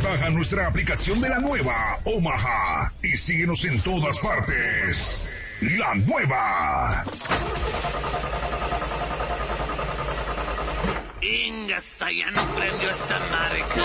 Baja nuestra aplicación de la nueva Omaha y síguenos en todas partes. La nueva. Ingasa, ya no prendió esta madre.